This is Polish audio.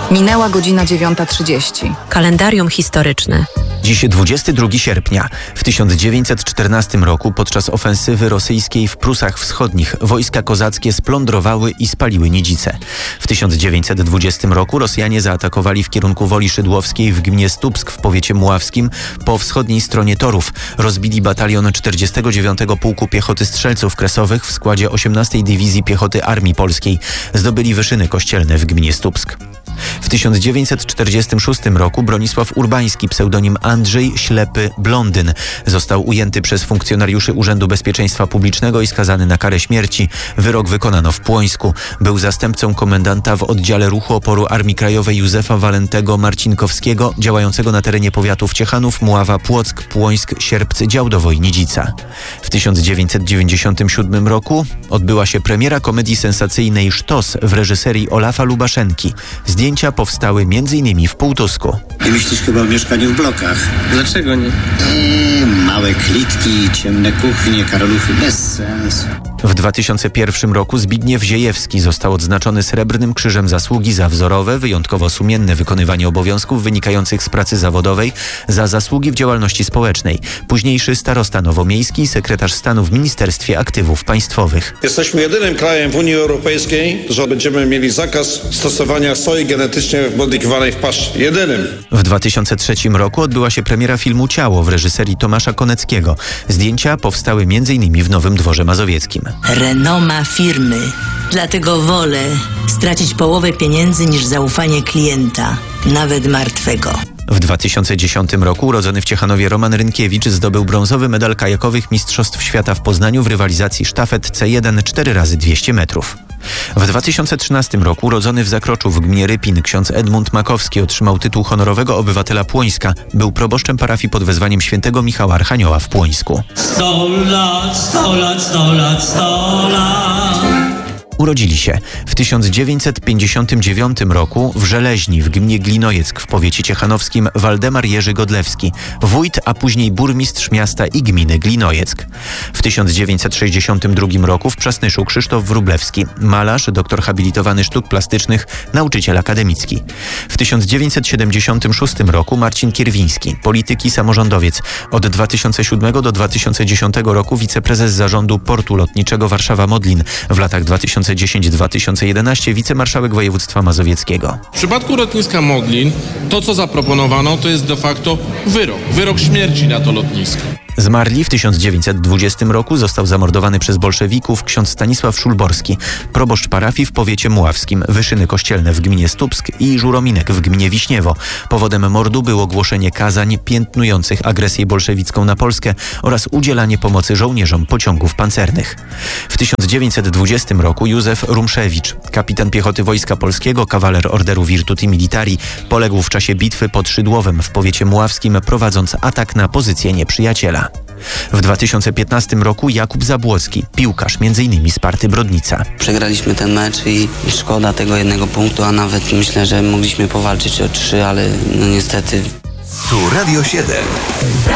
Minęła godzina 9:30. Kalendarium historyczne. Dziś 22 sierpnia. W 1914 roku podczas ofensywy rosyjskiej w Prusach Wschodnich wojska kozackie splądrowały i spaliły Nidzice. W 1920 roku Rosjanie zaatakowali w kierunku Woli Szydłowskiej w gminie Stupsk w powiecie muławskim po wschodniej stronie torów. Rozbili batalion 49 Pułku Piechoty Strzelców Kresowych w składzie 18 Dywizji Piechoty Armii Polskiej. Zdobyli Wyszyny Kościelne w gminie Stupsk. W 1946 roku Bronisław Urbański, pseudonim Andrzej Ślepy Blondyn, został ujęty przez funkcjonariuszy Urzędu Bezpieczeństwa Publicznego i skazany na karę śmierci. Wyrok wykonano w Płońsku. Był zastępcą komendanta w oddziale ruchu oporu Armii Krajowej Józefa Walentego Marcinkowskiego, działającego na terenie powiatów Ciechanów, Mława, Płock, Płońsk, Sierpcy, Działdowo i Nidzica. W 1997 roku odbyła się premiera komedii sensacyjnej Sztos w reżyserii Olafa Lubaszenki. Zdjęcia powstały m.in. w Półtusku. I myślisz chyba o mieszkaniu w blokach. Dlaczego nie? Małe klitki, ciemne kuchnie, karoluchy, bez sensu. W 2001 roku Zbigniew Ziejewski został odznaczony Srebrnym Krzyżem Zasługi za wzorowe, wyjątkowo sumienne wykonywanie obowiązków wynikających z pracy zawodowej, za zasługi w działalności społecznej. Późniejszy starosta nowomiejski i sekretarz stanu w Ministerstwie Aktywów Państwowych. Jesteśmy jedynym krajem w Unii Europejskiej, że będziemy mieli zakaz stosowania soi genetycznie modyfikowanej w paszy. Jedynym. W 2003 roku odbyła się premiera filmu Ciało w reżyserii Tomasza Koneckiego. Zdjęcia powstały m.in. w Nowym Dworze Mazowieckim. Renoma firmy. Dlatego wolę stracić połowę pieniędzy niż zaufanie klienta, nawet martwego. W 2010 roku urodzony w Ciechanowie Roman Rynkiewicz zdobył brązowy medal kajakowych Mistrzostw Świata w Poznaniu w rywalizacji sztafet C1 4x200 metrów. W 2013 roku urodzony w Zakroczu w gminie Rypin ksiądz Edmund Makowski otrzymał tytuł honorowego obywatela Płońska. Był proboszczem parafii pod wezwaniem świętego Michała Archanioła w Płońsku. 100 lat, 100 lat, 100 lat, 100 lat. Urodzili się w 1959 roku w Żeleźni w gminie Glinojeck w powiecie ciechanowskim Waldemar Jerzy Godlewski, wójt, a później burmistrz miasta i gminy Glinojeck. W 1962 roku w Przasnyszu Krzysztof Wróblewski, malarz, doktor habilitowany sztuk plastycznych, nauczyciel akademicki. W 1976 roku Marcin Kierwiński, polityk i samorządowiec. Od 2007 do 2010 roku wiceprezes zarządu portu lotniczego Warszawa-Modlin. W latach 2010-2011 wicemarszałek województwa mazowieckiego. W przypadku lotniska Modlin to, co zaproponowano, to jest de facto wyrok śmierci na to lotnisko. Zmarli w 1920 roku, został zamordowany przez bolszewików ksiądz Stanisław Szulborski, proboszcz parafii w powiecie muławskim, Wyszyny Kościelne w gminie Stupsk i Żurominek w gminie Wiśniewo. Powodem mordu było głoszenie kazań piętnujących agresję bolszewicką na Polskę oraz udzielanie pomocy żołnierzom pociągów pancernych. W 1920 roku Józef Rumszewicz, kapitan piechoty Wojska Polskiego, kawaler Orderu Virtuti Militari, poległ w czasie bitwy pod Szydłowem w powiecie muławskim, prowadząc atak na pozycję nieprzyjaciela. W 2015 roku Jakub Zabłocki, piłkarz m.in. Sparty Brodnica. Przegraliśmy ten mecz i szkoda tego jednego punktu, a nawet myślę, że mogliśmy powalczyć o 3, ale no niestety. Tu Radio 7.